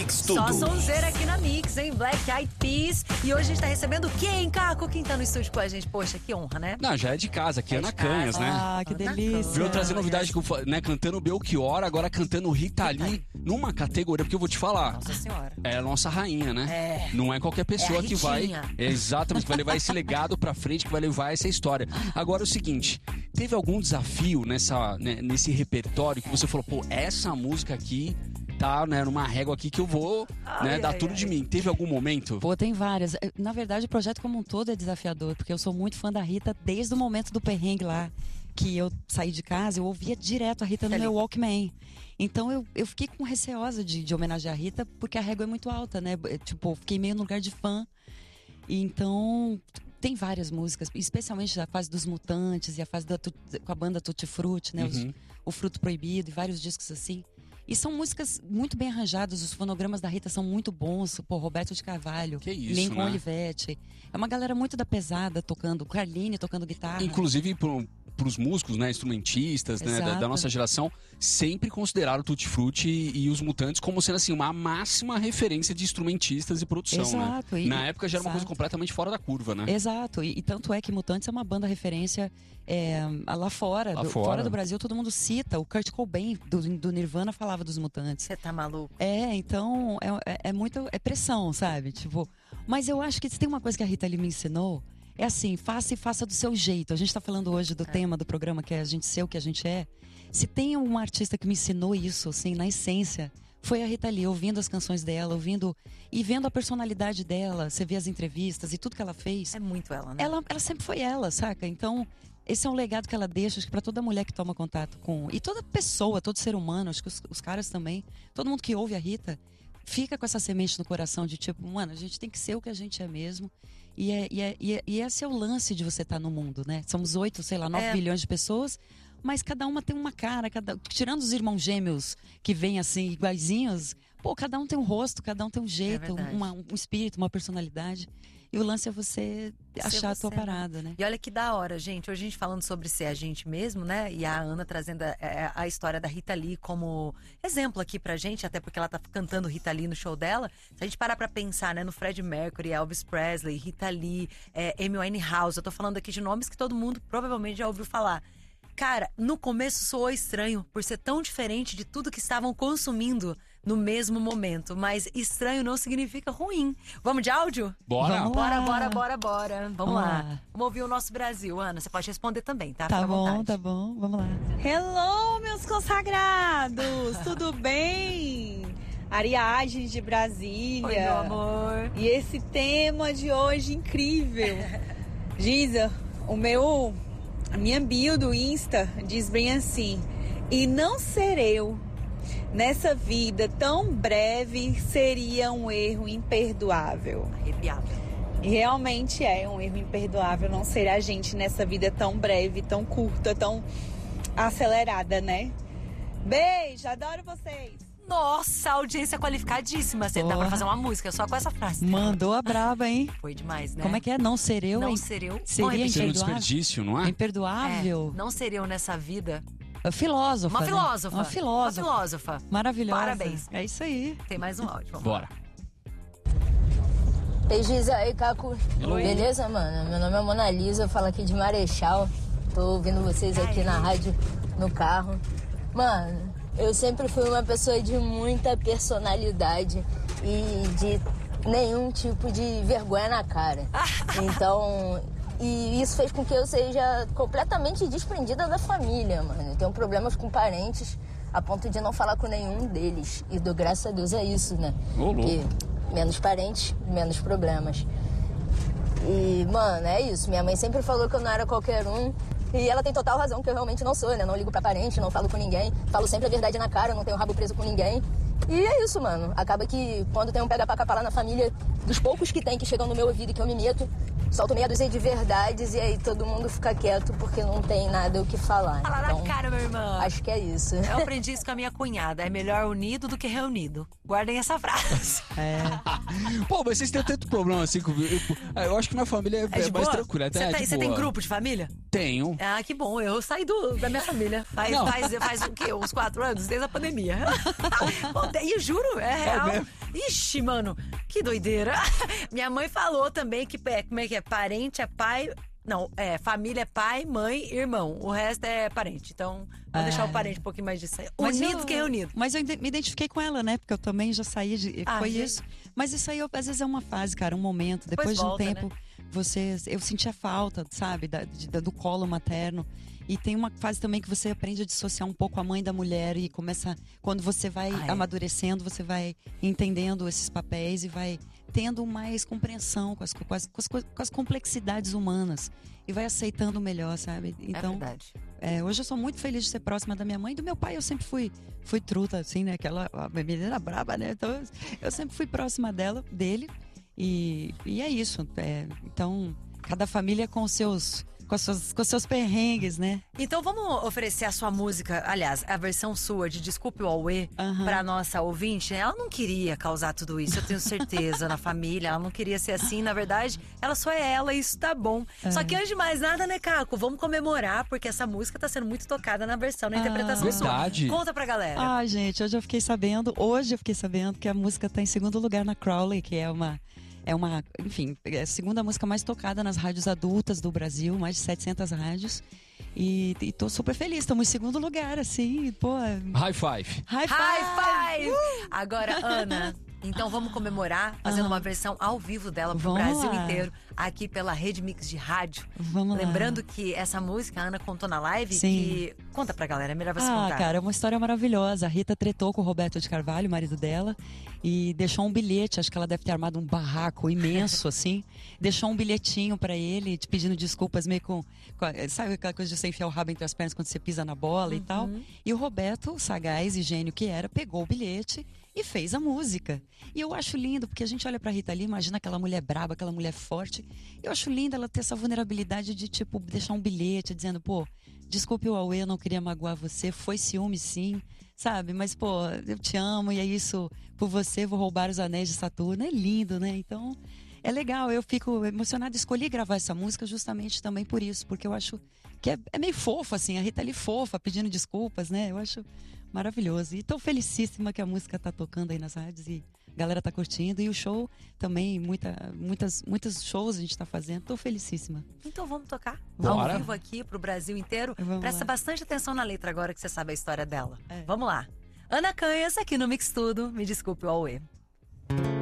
Mix Tudo. Só sonzeira aqui na Mix, hein? Black Eyed Peas. E hoje a gente tá recebendo quem, Caco? Quem tá no estúdio com a gente? Poxa, que honra, né? Não, já é de casa, aqui é Ana Canhas, né? Ah, que delícia. Veio trazer novidade, né? Cantando Belchior, agora cantando Rita Lee, numa categoria, porque eu vou te falar. Nossa Senhora. É a nossa rainha, né? É. Não é qualquer pessoa que vai. Exatamente, que vai levar esse legado pra frente, que vai levar essa história. Agora é o seguinte: teve algum desafio nesse repertório que você falou, pô, essa música aqui tá, né, numa régua aqui que eu vou dar tudo de mim. Teve algum momento? Pô, tem várias. Na verdade, o projeto como um todo é desafiador, porque eu sou muito fã da Rita desde o momento do perrengue lá, que eu saí de casa, eu ouvia direto a Rita no meu Walkman. Então eu fiquei com receosa de homenagear a Rita, porque a régua é muito alta, né? Tipo, fiquei meio no lugar de fã. E então, tem várias músicas, especialmente a fase dos Mutantes e a fase com a banda Tutti Frutti, né? O Fruto Proibido e vários discos assim. E são músicas muito bem arranjadas, os fonogramas da Rita são muito bons. Pô, Roberto de Carvalho, que isso, Lincoln né? Olivetti. É uma galera muito da pesada tocando, Carline tocando guitarra. Inclusive pros músicos, né, instrumentistas, né, da nossa geração, sempre consideraram o Tutti Frutti e os Mutantes como sendo assim uma máxima referência de instrumentistas e produção, Exato. né? E, na época já era uma coisa completamente fora da curva, né? Exato. E tanto é que Mutantes é uma banda referência lá fora. Fora do Brasil, todo mundo cita. O Kurt Cobain do Nirvana falava dos Mutantes. Você tá maluco? Então é muito pressão, sabe? Tipo, mas eu acho que se tem uma coisa que a Rita Lee me ensinou, é assim, faça do seu jeito. A gente tá falando hoje do tema do programa, que é a gente ser o que a gente é. Se tem uma artista que me ensinou isso, assim, na essência, foi a Rita Lee, ouvindo as canções dela, e vendo a personalidade dela. Você vê as entrevistas e tudo que ela fez. É muito ela, né? Ela sempre foi ela, saca? Então, esse é um legado que ela deixa, acho que pra toda mulher que toma contato com... E toda pessoa, todo ser humano, acho que os caras também. Todo mundo que ouve a Rita fica com essa semente no coração de tipo, mano, a gente tem que ser o que a gente é mesmo. E esse é o lance de você estar no mundo, né? Somos 9 bilhões de pessoas, mas cada uma tem uma cara, tirando os irmãos gêmeos que vêm assim, iguaizinhos, pô, cada um tem um rosto, cada um tem um jeito, um espírito, uma personalidade. E o lance é você achar a tua parada, né? E olha que da hora, gente. Hoje a gente falando sobre ser a gente mesmo, né? E a Ana trazendo a história da Rita Lee como exemplo aqui pra gente, até porque ela tá cantando Rita Lee no show dela. Se a gente parar pra pensar, né? No Freddie Mercury, Elvis Presley, Rita Lee, Amy Winehouse. Eu tô falando aqui de nomes que todo mundo provavelmente já ouviu falar. Cara, no começo soou estranho, por ser tão diferente de tudo que estavam consumindo no mesmo momento. Mas estranho não significa ruim. Vamos de áudio? Bora! Bora. Vamos lá. Vamos ouvir o nosso Brasil. Ana, você pode responder também, tá? Tá bom. Vamos lá. Hello, meus consagrados! Tudo bem? Ariages de Brasília. Oi, meu amor. E esse tema de hoje incrível. Giza, a minha bio do Insta diz bem assim: e não ser eu nessa vida tão breve seria um erro imperdoável. Arrepiado. E realmente é um erro imperdoável não ser a gente nessa vida tão breve, tão curta, tão acelerada, né? Beijo, adoro vocês! Nossa, audiência qualificadíssima. Você dá pra fazer uma música só com essa frase. Mandou a braba, hein? Foi demais, né? Como é que é? Não ser eu? Não ser eu. Seria um desperdício, não é? Imperdoável. Não ser eu nessa vida. Filósofa. Uma filósofa. Uma filósofa. Maravilhosa. Parabéns. É isso aí. Tem mais um áudio. Vamos Bora. Ei, Giza, aí, Caco. Oi. Beleza, mano? Meu nome é Mona Lisa, eu falo aqui de Marechal. Tô ouvindo vocês aqui na rádio, no carro. Mano, eu sempre fui uma pessoa de muita personalidade e de nenhum tipo de vergonha na cara. Então, e isso fez com que eu seja completamente desprendida da família, mano. Eu tenho problemas com parentes a ponto de não falar com nenhum deles. E dou graças a Deus a isso, né? Porque menos parentes, menos problemas. E, mano, é isso. Minha mãe sempre falou que eu não era qualquer um. E ela tem total razão, que eu realmente não sou, né? Não ligo pra parente, não falo com ninguém. Falo sempre a verdade na cara, não tenho rabo preso com ninguém. E é isso, mano. Acaba que quando tem um pega pra capar lá na família, dos poucos que tem que chegam no meu ouvido e que eu me meto, solto meia dúzia de verdades e aí todo mundo fica quieto porque não tem nada o que falar. Fala então, na cara, meu irmão. Acho que é isso. Eu aprendi isso com a minha cunhada. É melhor unido do que reunido. Guardem essa frase. Pô, mas vocês têm tanto problema assim comigo. Eu acho que minha família é mais boa? tranquila. Você tem grupo de família? Tenho. Ah, que bom. Eu saí da minha família. Faz o quê? Uns 4 anos? Desde a pandemia. E juro, é real. mesmo? Ixi, mano, que doideira. Minha mãe falou também que como é que é? Parente é pai. Não, família é pai, mãe, irmão. O resto é parente. Então, vou deixar o parente um pouquinho mais disso aí. Unido que reunido. Mas eu me identifiquei com ela, né? Porque eu também já saí foi gente. isso. Mas isso aí, às vezes, é uma fase, cara, um momento. Depois de um volta, tempo, eu sentia falta, sabe? Do colo materno. E tem uma fase também que você aprende a dissociar um pouco a mãe da mulher e começa... Quando você vai amadurecendo, você vai entendendo esses papéis e vai tendo mais compreensão com as complexidades humanas. E vai aceitando melhor, sabe? Então, é verdade. Hoje eu sou muito feliz de ser próxima da minha mãe. Do meu pai eu sempre fui truta, assim, né? A menina braba, né? Então eu sempre fui próxima dele. E é isso. Então, cada família com os seus perrengues, né? Então vamos oferecer a sua música, aliás, a versão sua de Desculpe o Auê pra nossa ouvinte, né? Ela não queria causar tudo isso, eu tenho certeza, na família. Ela não queria ser assim, na verdade, ela só é ela e isso tá bom. Só que antes de mais nada, né, Caco? Vamos comemorar, porque essa música tá sendo muito tocada na versão, na interpretação sua. Conta pra galera. Gente, hoje eu fiquei sabendo que a música tá em segundo lugar na Crowley, que é a segunda música mais tocada nas rádios adultas do Brasil, mais de 700 rádios. E tô super feliz, estamos em segundo lugar, assim, pô. High five. High five! Agora, Ana, então vamos comemorar fazendo uma versão ao vivo dela pro Brasil inteiro, aqui pela Rede Mix de Rádio. Lembrando que essa música a Ana contou na live. Que conta pra galera, é melhor você contar. Cara, é uma história maravilhosa. A Rita tretou com o Roberto de Carvalho, marido dela, e deixou um bilhete. Acho que ela deve ter armado um barraco imenso, assim. Deixou um bilhetinho pra ele, te pedindo desculpas, meio com sabe aquela coisa de você enfiar o rabo entre as pernas quando você pisa na bola e tal. E o Roberto, sagaz e gênio que era, pegou o bilhete e fez a música. E eu acho lindo, porque a gente olha pra Rita Lee, imagina aquela mulher braba, aquela mulher forte. Eu acho lindo ela ter essa vulnerabilidade de, tipo, deixar um bilhete dizendo, pô, desculpe o Auê, eu não queria magoar você, foi ciúme sim, sabe? Mas, pô, eu te amo e é isso, por você vou roubar os anéis de Saturno. É lindo, né? Então, é legal, eu fico emocionada. Escolhi gravar essa música justamente também por isso, porque eu acho que é meio fofo, assim, a Rita Lee fofa, pedindo desculpas, né? Eu acho maravilhoso. E tô felicíssima que a música tá tocando aí nas rádios e a galera tá curtindo. E o show também, muitos shows a gente tá fazendo. Tô felicíssima. Então vamos tocar Bora. ao vivo aqui pro Brasil inteiro. Presta bastante atenção na letra agora que você sabe a história dela. Vamos lá. Ana Canhas aqui no Mix Tudo. Me desculpe o Auê.